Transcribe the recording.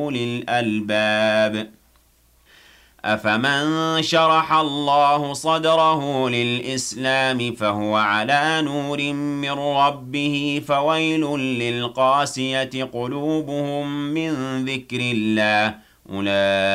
أولي الألباب أفمن شرح الله صدره للإسلام فهو على نور من ربه فويل للقاسية قلوبهم من ذكر الله أولئك